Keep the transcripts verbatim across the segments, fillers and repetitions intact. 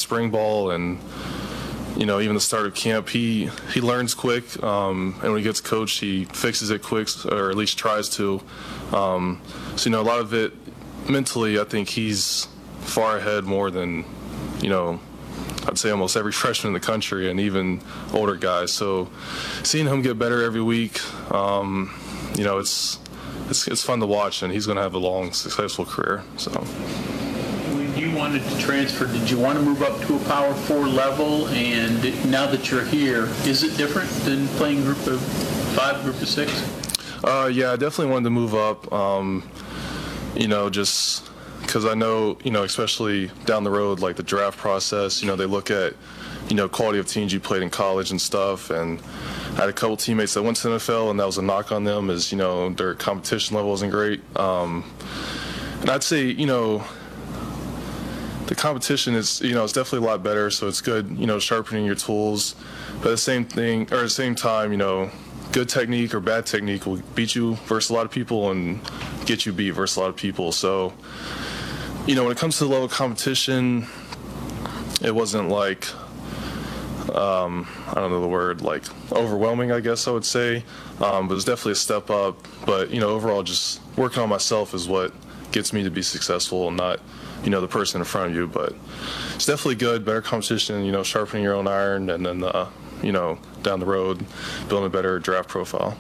spring ball and, you know, even the start of camp, he, he learns quick, um, and when he gets coached, he fixes it quick, or at least tries to. Um, so, you know, a lot of it, mentally, I think he's far ahead more than, you know, I'd say almost every freshman in the country and even older guys. So seeing him get better every week, um, you know, it's, it's, it's fun to watch, and he's going to have a long, successful career. So. You wanted to transfer, did you want to move up to a Power Four level? And now that you're here, is it different than playing group of five, group of six? Uh, yeah, I definitely wanted to move up, um, you know, just because I know, you know, especially down the road, like the draft process, you know, they look at, you know, quality of teams you played in college and stuff. And I had a couple teammates that went to the N F L, and that was a knock on them, is, you know, their competition level wasn't great. Um, and I'd say, you know, the competition is, you know, it's definitely a lot better, so it's good, you know, sharpening your tools. But at the same thing, or at the same time, you know, good technique or bad technique will beat you versus a lot of people and get you beat versus a lot of people. So, you know, when it comes to the level of competition, it wasn't like, um, I don't know the word, like overwhelming, I guess I would say. Um, but it's definitely a step up. But, you know, overall, just working on myself is what gets me to be successful, and not, you know, the person in front of you. But it's definitely good, better competition, you know, sharpening your own iron, and then, uh, you know, down the road, building a better draft profile.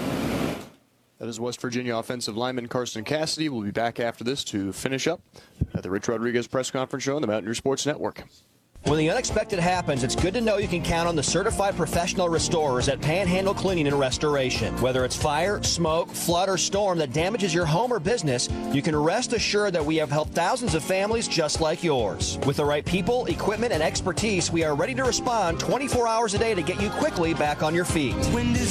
That is West Virginia offensive lineman Carson Cassidy. We'll be back after this to finish up at the Rich Rodriguez press conference show on the Mountaineer Sports Network. When the unexpected happens, it's good to know you can count on the certified professional restorers at Panhandle Cleaning and Restoration. Whether it's fire, smoke, flood, or storm that damages your home or business, you can rest assured that we have helped thousands of families just like yours. With the right people, equipment, and expertise, we are ready to respond twenty-four hours a day to get you quickly back on your feet.